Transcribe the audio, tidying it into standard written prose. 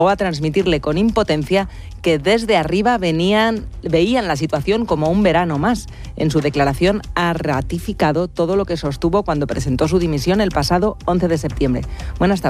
a transmitirle con impotencia que desde arriba veían la situación como un verano más. En su declaración ha ratificado todo lo que sostuvo cuando presentó su dimisión el pasado 11 de septiembre. Buenas tardes.